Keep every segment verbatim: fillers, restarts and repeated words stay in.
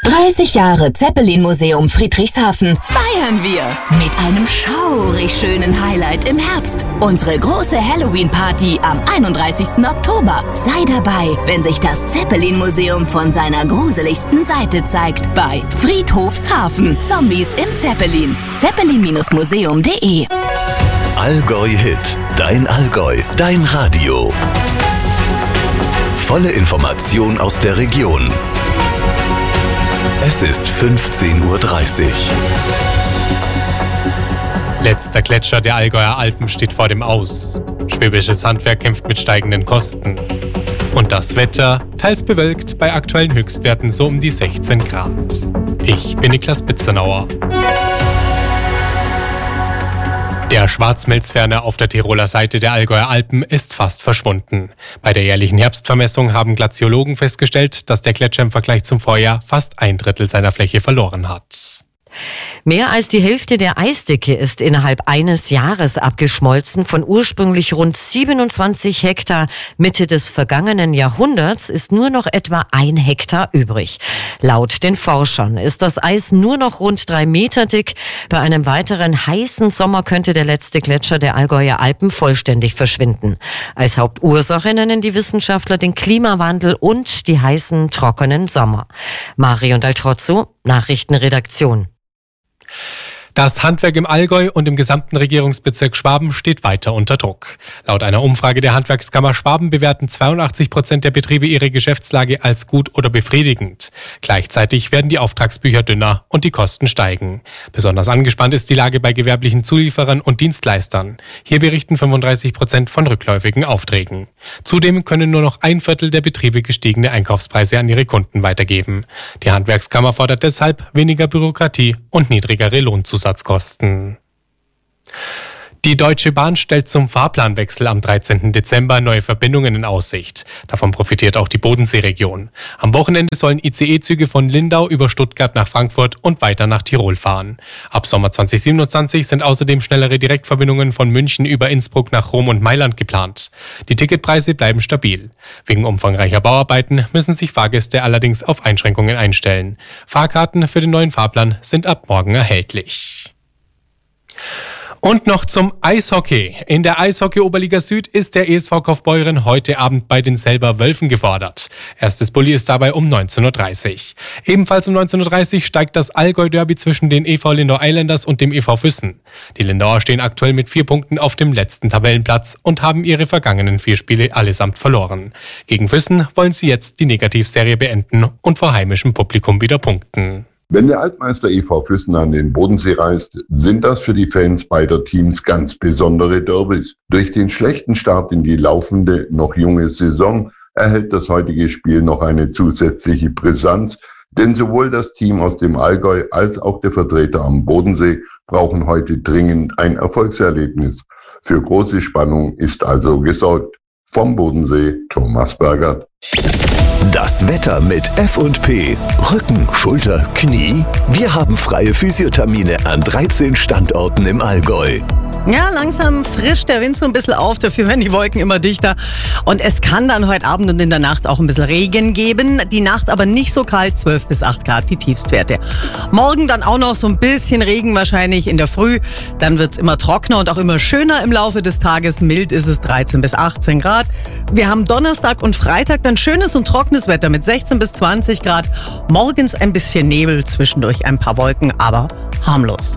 dreißig Jahre Zeppelin-Museum Friedrichshafen feiern wir mit einem schaurig schönen Highlight im Herbst. Unsere große Halloween-Party am einunddreißigsten Oktober. Sei dabei, wenn sich das Zeppelin-Museum von seiner gruseligsten Seite zeigt bei Friedhofshafen. Zombies im Zeppelin. zeppelin Museum punkt de Allgäu Hit. Dein Allgäu. Dein Radio. Volle Information aus der Region. Es ist fünfzehn Uhr dreißig. Letzter Gletscher der Allgäuer Alpen steht vor dem Aus. Schwäbisches Handwerk kämpft mit steigenden Kosten. Und das Wetter, teils bewölkt, bei aktuellen Höchstwerten so um die sechzehn Grad. Ich bin Niklas Bitzenauer. Der Schwarzmelzferner auf der Tiroler Seite der Allgäuer Alpen ist fast verschwunden. Bei der jährlichen Herbstvermessung haben Glaziologen festgestellt, dass der Gletscher im Vergleich zum Vorjahr fast ein Drittel seiner Fläche verloren hat. Mehr als die Hälfte der Eisdecke ist innerhalb eines Jahres abgeschmolzen. Von ursprünglich rund siebenundzwanzig Hektar Mitte des vergangenen Jahrhunderts ist nur noch etwa ein Hektar übrig. Laut den Forschern ist das Eis nur noch rund drei Meter dick. Bei einem weiteren heißen Sommer könnte der letzte Gletscher der Allgäuer Alpen vollständig verschwinden. Als Hauptursache nennen die Wissenschaftler den Klimawandel und die heißen, trockenen Sommer. Marion Daltrozzo, Nachrichtenredaktion. Das Handwerk im Allgäu und im gesamten Regierungsbezirk Schwaben steht weiter unter Druck. Laut einer Umfrage der Handwerkskammer Schwaben bewerten zweiundachtzig Prozent der Betriebe ihre Geschäftslage als gut oder befriedigend. Gleichzeitig werden die Auftragsbücher dünner und die Kosten steigen. Besonders angespannt ist die Lage bei gewerblichen Zulieferern und Dienstleistern. Hier berichten fünfunddreißig Prozent von rückläufigen Aufträgen. Zudem können nur noch ein Viertel der Betriebe gestiegene Einkaufspreise an ihre Kunden weitergeben. Die Handwerkskammer fordert deshalb weniger Bürokratie und niedrigere Lohnzusatzkosten. Die Deutsche Bahn stellt zum Fahrplanwechsel am dreizehnten Dezember neue Verbindungen in Aussicht. Davon profitiert auch die Bodenseeregion. Am Wochenende sollen I C E-Züge von Lindau über Stuttgart nach Frankfurt und weiter nach Tirol fahren. Ab Sommer zwanzig siebenundzwanzig sind außerdem schnellere Direktverbindungen von München über Innsbruck nach Rom und Mailand geplant. Die Ticketpreise bleiben stabil. Wegen umfangreicher Bauarbeiten müssen sich Fahrgäste allerdings auf Einschränkungen einstellen. Fahrkarten für den neuen Fahrplan sind ab morgen erhältlich. Und noch zum Eishockey. In der Eishockey-Oberliga Süd ist der E S V Kaufbeuren heute Abend bei den Selber Wölfen gefordert. Erstes Bulli ist dabei um neunzehn Uhr dreißig. Ebenfalls um neunzehn Uhr dreißig steigt das Allgäu-Derby zwischen den E V Lindau Islanders und dem E V Füssen. Die Lindauer stehen aktuell mit vier Punkten auf dem letzten Tabellenplatz und haben ihre vergangenen vier Spiele allesamt verloren. Gegen Füssen wollen sie jetzt die Negativserie beenden und vor heimischem Publikum wieder punkten. Wenn der Altmeister E V Füssen an den Bodensee reist, sind das für die Fans beider Teams ganz besondere Derbys. Durch den schlechten Start in die laufende, noch junge Saison erhält das heutige Spiel noch eine zusätzliche Brisanz, denn sowohl das Team aus dem Allgäu als auch der Vertreter am Bodensee brauchen heute dringend ein Erfolgserlebnis. Für große Spannung ist also gesorgt. Vom Bodensee, Thomas Bergert. Das Wetter mit F und P. Rücken, Schulter, Knie. Wir haben freie Physiothermine an dreizehn Standorten im Allgäu. Ja, langsam frischt der Wind so ein bisschen auf, dafür werden die Wolken immer dichter. Und es kann dann heute Abend und in der Nacht auch ein bisschen Regen geben. Die Nacht aber nicht so kalt, zwölf bis acht Grad die Tiefstwerte. Morgen dann auch noch so ein bisschen Regen wahrscheinlich in der Früh. Dann wird's immer trockener und auch immer schöner im Laufe des Tages. Mild ist es dreizehn bis achtzehn Grad. Wir haben Donnerstag und Freitag dann schönes und trockenes Wetter mit sechzehn bis zwanzig Grad. Morgens ein bisschen Nebel, zwischendurch ein paar Wolken, aber harmlos.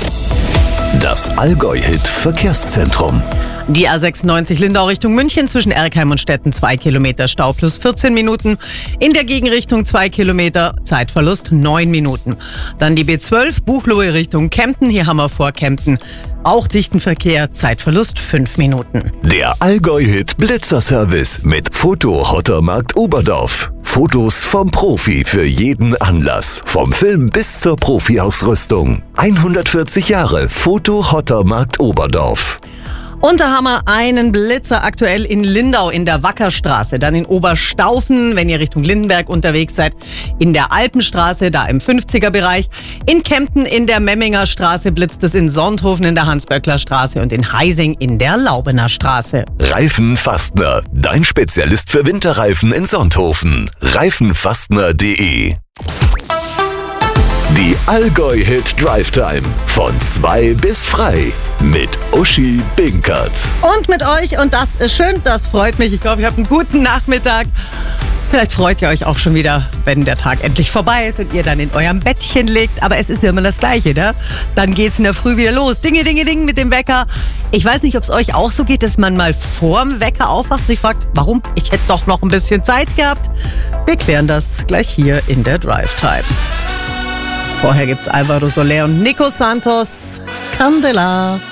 Das Allgäu-Hit Verkehrszentrum. Die A sechsundneunzig Lindau Richtung München zwischen Erkheim und Stetten zwei Kilometer Stau plus vierzehn Minuten. In der Gegenrichtung zwei Kilometer, Zeitverlust neun Minuten. Dann die B zwölf Buchloe Richtung Kempten, hier haben wir vor Kempten auch dichten Verkehr, Zeitverlust fünf Minuten. Der Allgäu-Hit Blitzerservice mit Foto Hottermarkt Oberdorf. Fotos vom Profi für jeden Anlass. Vom Film bis zur Profi-Ausrüstung. hundertvierzig Jahre Foto Hottermarkt Oberdorf. Und da haben wir einen Blitzer aktuell in Lindau in der Wackerstraße, dann in Oberstaufen, wenn ihr Richtung Lindenberg unterwegs seid, in der Alpenstraße, da im fünfziger Bereich, in Kempten in der Memminger Straße blitzt es, in Sonthofen in der Hans-Böckler Straße und in Heising in der Laubener Straße. Reifen Fastner, dein Spezialist für Winterreifen in Sonthofen. Reifenfastner punkt de Allgäu-Hit Drive Time. Von zwei bis frei. Mit Uschi Binkert. Und mit euch, und das ist schön, das freut mich. Ich glaube, ihr habt einen guten Nachmittag. Vielleicht freut ihr euch auch schon wieder, wenn der Tag endlich vorbei ist und ihr dann in eurem Bettchen liegt. Aber es ist ja immer das Gleiche, ne? Dann geht's in der Früh wieder los. Dinge, Dinge, Dinge mit dem Wecker. Ich weiß nicht, ob es euch auch so geht, dass man mal vorm Wecker aufwacht und sich fragt, warum? Ich hätte doch noch ein bisschen Zeit gehabt. Wir klären das gleich hier in der Drive Time. Vorher gibt's Alvaro Soler und Nico Santos. Candela.